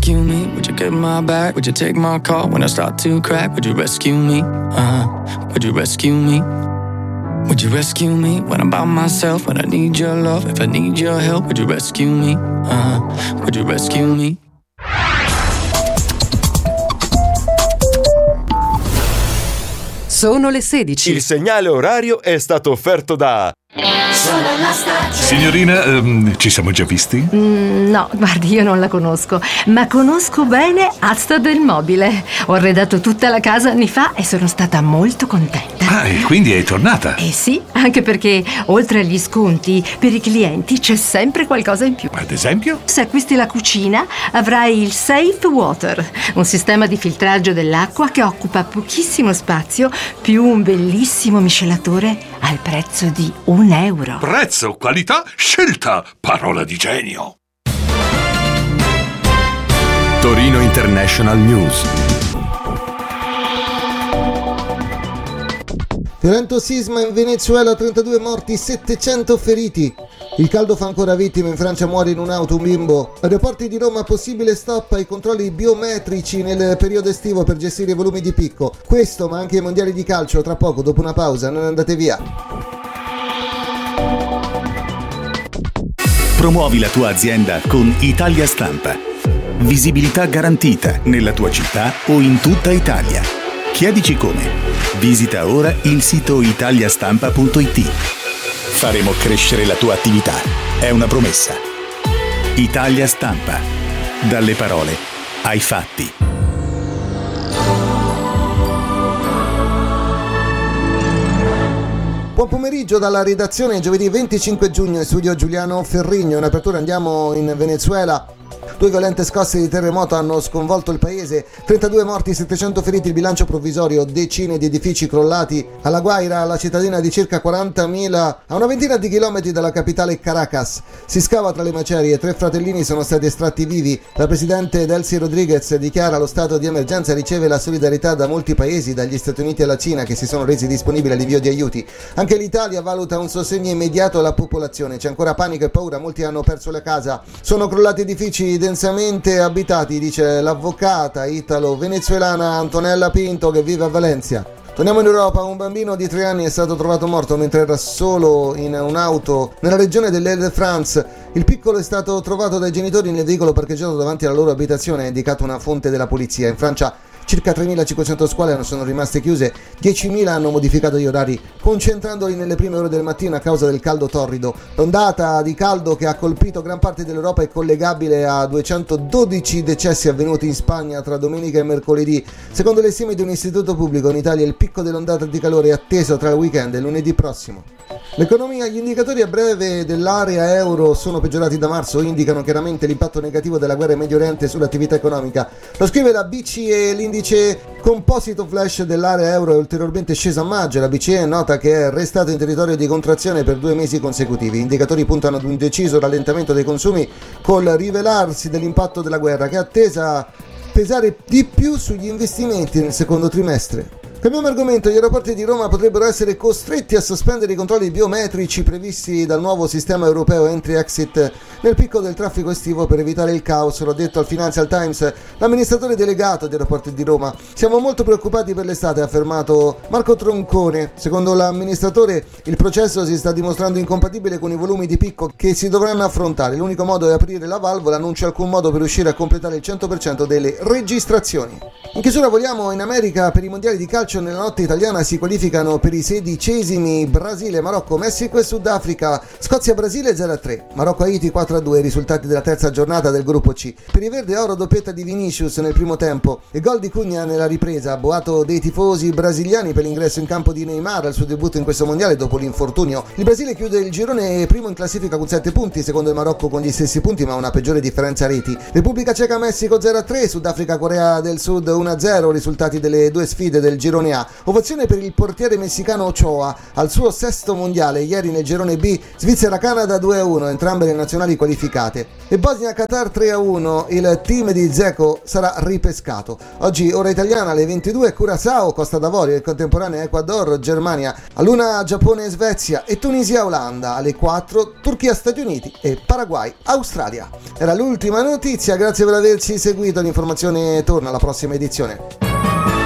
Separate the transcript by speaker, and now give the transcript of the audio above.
Speaker 1: rescue me? Would you get my back? Would you take my call when I start to crack? Would you rescue me? Would you rescue me? Would you rescue me when I'm by myself? When I need your love, if I need your help, would you rescue me? Would you rescue me?
Speaker 2: Sono le 16.
Speaker 3: Il segnale orario è stato offerto da...
Speaker 4: Signorina, ci siamo già visti?
Speaker 2: No, guardi, io non la conosco, ma conosco bene Asta del Mobile. Ho arredato tutta la casa anni fa e sono stata molto contenta.
Speaker 4: Ah, e quindi è tornata?
Speaker 2: Eh sì, anche perché oltre agli sconti, per i clienti c'è sempre qualcosa in più.
Speaker 4: Ad esempio?
Speaker 2: Se acquisti la cucina, avrai il Safe Water, un sistema di filtraggio dell'acqua che occupa pochissimo spazio, più un bellissimo miscelatore al prezzo di €1.
Speaker 4: Prezzo, qualità, scelta, parola di genio.
Speaker 5: Torino International News.
Speaker 6: Violento sisma in Venezuela, 32 morti, 700 feriti. Il caldo fa ancora vittime, in Francia muore in un'auto un bimbo. Aeroporti di Roma, possibile stop ai controlli biometrici nel periodo estivo per gestire i volumi di picco. Questo, ma anche i mondiali di calcio, tra poco, dopo una pausa, non andate via.
Speaker 7: Promuovi la tua azienda con Italia Stampa. Visibilità garantita nella tua città o in tutta Italia. Chiedici come. Visita ora il sito italiastampa.it. Faremo crescere la tua attività. È una promessa. Italia Stampa. Dalle parole ai fatti.
Speaker 6: Buon pomeriggio dalla redazione, giovedì 25 giugno in studio Giuliano Ferrigno. In apertura andiamo in Venezuela. 2 violente scosse di terremoto hanno sconvolto il paese, 32 morti, 700 feriti, il bilancio provvisorio, decine di edifici crollati. A La Guaira, la cittadina di circa 40.000, a una ventina di chilometri dalla capitale Caracas. Si scava tra le macerie, 3 fratellini sono stati estratti vivi. La presidente Delcy Rodriguez dichiara lo stato di emergenza e riceve la solidarietà da molti paesi, dagli Stati Uniti alla Cina, che si sono resi disponibili all'invio di aiuti. Anche l'Italia valuta un sostegno immediato alla popolazione. C'è ancora panico e paura, molti hanno perso la casa. Sono crollati edifici densamente abitati, dice l'avvocata italo-venezuelana Antonella Pinto, che vive a Valencia. Torniamo in Europa. Un bambino di 3 anni è stato trovato morto mentre era solo in un'auto nella regione dell'Île-de-France. Il piccolo è stato trovato dai genitori nel veicolo parcheggiato davanti alla loro abitazione, ha indicato una fonte della polizia. In Francia circa 3.500 scuole sono rimaste chiuse, 10.000 hanno modificato gli orari, concentrandoli nelle prime ore del mattino a causa del caldo torrido. L'ondata di caldo che ha colpito gran parte dell'Europa è collegabile a 212 decessi avvenuti in Spagna tra domenica e mercoledì. Secondo le stime di un istituto pubblico, in Italia il picco dell'ondata di calore è atteso tra il weekend e lunedì prossimo. L'economia, gli indicatori a breve dell'area euro sono peggiorati da marzo, indicano chiaramente l'impatto negativo della guerra in Medio Oriente sull'attività economica. Lo scrive la BCE, l'indice composito flash dell'area euro è ulteriormente sceso a maggio. La BCE nota che è restato in territorio di contrazione per 2 mesi consecutivi. Gli indicatori puntano ad un deciso rallentamento dei consumi col rivelarsi dell'impatto della guerra, che è attesa pesare di più sugli investimenti nel secondo trimestre. Cambiamo argomento. Gli aeroporti di Roma potrebbero essere costretti a sospendere i controlli biometrici previsti dal nuovo sistema europeo Entry-Exit nel picco del traffico estivo per evitare il caos. L'ha detto al Financial Times l'amministratore delegato degli aeroporti di Roma. Siamo molto preoccupati per l'estate, ha affermato Marco Troncone. Secondo l'amministratore il processo si sta dimostrando incompatibile con i volumi di picco che si dovranno affrontare. L'unico modo è aprire la valvola, non c'è alcun modo per riuscire a completare il 100% delle registrazioni. In chiusura vogliamo in America. Per i mondiali di calcio nella notte italiana si qualificano per i 16esimi Brasile, Marocco, Messico e Sudafrica. Scozia-Brasile 0-3, Marocco-Haiti 4-2, risultati della terza giornata del gruppo C. Per i verde oro doppietta di Vinicius nel primo tempo e gol di Cugna nella ripresa, boato dei tifosi brasiliani per l'ingresso in campo di Neymar al suo debutto in questo mondiale dopo l'infortunio. Il Brasile chiude il girone primo in classifica con 7 punti, secondo il Marocco con gli stessi punti ma una peggiore differenza reti. Repubblica Ceca-Messico 0-3, Sudafrica-Corea del Sud 1-0, risultati delle 2 sfide del girone girone A. Ovazione per il portiere messicano Ochoa al suo sesto mondiale, ieri nel girone B, Svizzera-Canada 2-1, entrambe le nazionali qualificate. E Bosnia-Qatar 3-1, il team di Dzeko sarà ripescato. Oggi ora italiana alle 22 Curaçao, Costa d'Avorio, il contemporaneo Ecuador, Germania, all'una Giappone e Svezia e Tunisia-Olanda, alle 4 Turchia-Stati Uniti e Paraguay-Australia. Era l'ultima notizia, grazie per averci seguito, l'informazione torna alla prossima edizione.